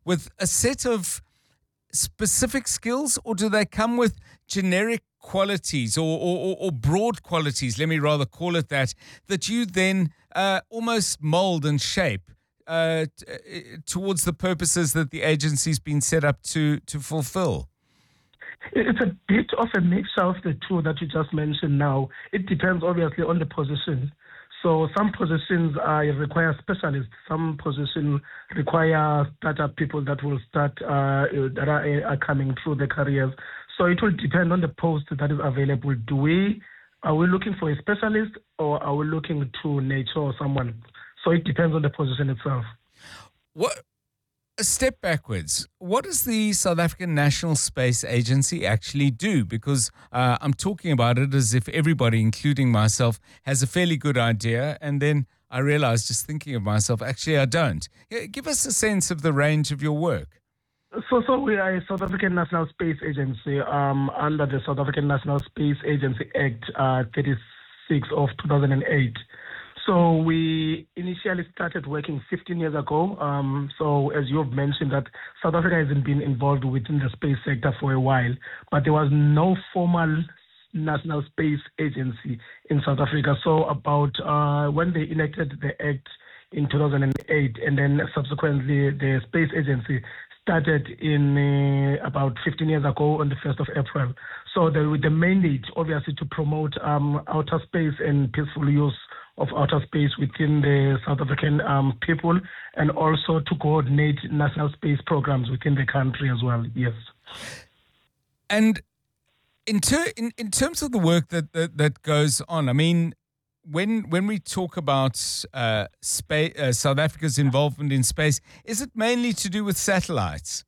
with a set of specific skills, or do they come with generic qualities or broad qualities, let me rather call it that you then almost mold and shape towards the purposes that the agency's been set up to fulfill? It's a bit of a mixture of the two that you just mentioned now. It depends obviously on the position. So some positions require specialists. Some positions require startup people that will start, that are coming through the careers. So it will depend on the post that is available. Are we looking for a specialist, or are we looking to nurture someone? So it depends on the position itself. A step backwards, what does the South African National Space Agency actually do? Because I'm talking about it as if everybody, including myself, has a fairly good idea, and then I realize, just thinking of myself, actually I don't. Give us a sense of the range of your work. So we are a South African National Space Agency under the South African National Space Agency Act 36 of 2008. So we initially started working 15 years ago. So as you've mentioned, that South Africa hasn't been involved within the space sector for a while, but there was no formal national space agency in South Africa. So about when they enacted the Act in 2008, and then subsequently the space agency started in about 15 years ago on the 1st of April. So the mandate, obviously, to promote outer space and peaceful use of outer space within the South African people, and also to coordinate national space programs within the country as well, yes. And in terms of the work that goes on, I mean, when we talk about space, South Africa's involvement in space, is it mainly to do with satellites?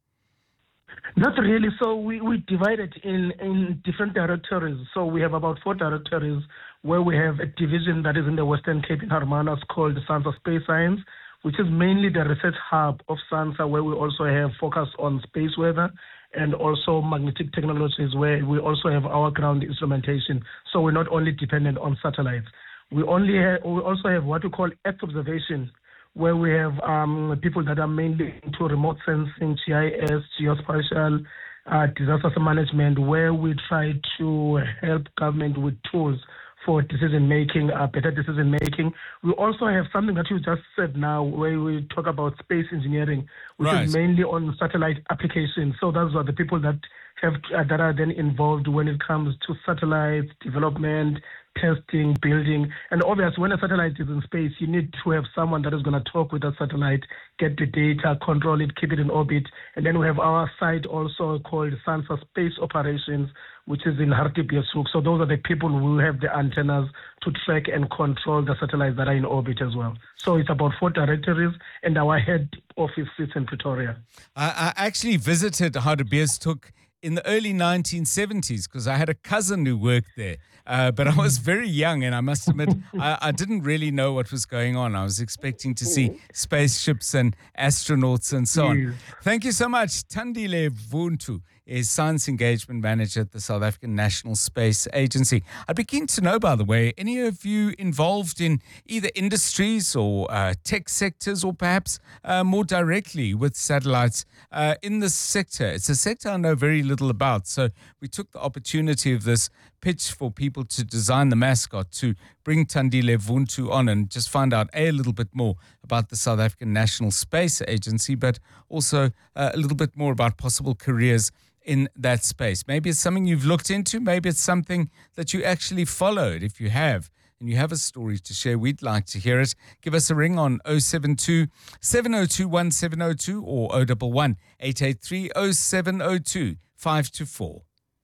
Not really. So we divide it in different directories. So we have about 4 directories where we have a division that is in the Western Cape in Hermanus called the SANSA Space Science, which is mainly the research hub of SANSA, where we also have focus on space weather and also magnetic technologies, where we also have our ground instrumentation. So we're not only dependent on satellites. We also have what we call Earth observation, where we have people that are mainly into remote sensing, GIS, geospatial, disaster management, where we try to help government with tools for decision-making, better decision-making. We also have something that you just said now, where we talk about space engineering, which is mainly on satellite applications. So those are the people that that are then involved when it comes to satellites, development, testing, building. And obviously, when a satellite is in space, you need to have someone that is going to talk with that satellite, get the data, control it, keep it in orbit. And then we have our site also called SANSA Space Operations, which is in Hartbeespoort. So those are the people who have the antennas to track and control the satellites that are in orbit as well. So it's about 4 directories, and our head office sits in Pretoria. I actually visited Hartbeespoort in the early 1970s, because I had a cousin who worked there. But I was very young, and I must admit, I didn't really know what was going on. I was expecting to see spaceships and astronauts and so on. Thank you so much. Thandile Vuntu is Science Engagement Manager at the South African National Space Agency. I'd be keen to know, by the way, any of you involved in either industries or tech sectors, or perhaps more directly with satellites in this sector? It's a sector I know very little about, so we took the opportunity of this pitch for people to design the mascot to bring Thandile Vuntu on and just find out a little bit more about the South African National Space Agency, but also a little bit more about possible careers in that space. Maybe it's something you've looked into. Maybe it's something that you actually followed. If you have, and you have a story to share, we'd like to hear it. Give us a ring on 072 702 1702 or 011 883 0702 524.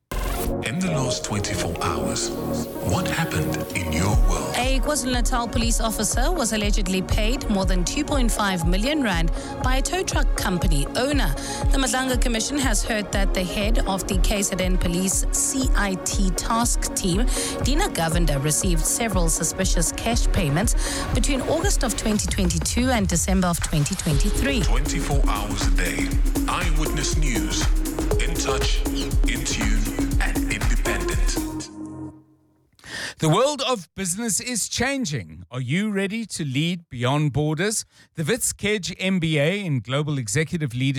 In the last 24 hours, what happened in your world? A KwaZulu-Natal police officer was allegedly paid more than 2.5 million rand by a tow truck company owner. The Madlanga Commission has heard that the head of the KZN Police CIT task team, Dina Govender, received several suspicious cash payments between August of 2022 and December of 2023. 24 hours a day. Eyewitness News. In touch, in tune, and independent. The world of business is changing. Are you ready to lead beyond borders? The Wits Kedge MBA in Global Executive Leadership